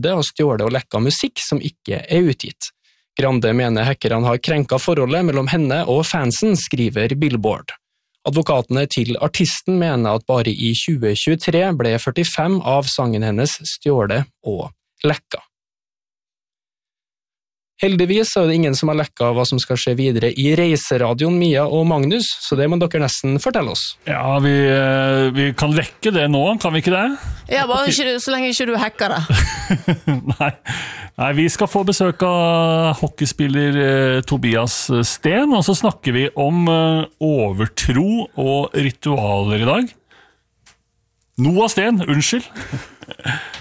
Det har stjålet og lekket musikk som ikke utgitt. Grande mener hackerne har krenket forholdet mellom henne og fansen, skriver Billboard. Advokatene til artisten mener at bare i 2023 ble 45 av sangen hennes stjålet og lekket. Heldigvis er det ingen som har lekket hva som skal skje videre i reiseradioen Mia og Magnus, så det må dere nesten fortelle oss. Ja, vi kan lekke det nå, kan vi ikke det? Ja, bare ikke, så lenge ikke du hacker det. Nei, vi skal få besøk av hockeyspiller Tobias Sten, og så snakker vi om overtro og ritualer i dag. Noah Sten, unnskyld.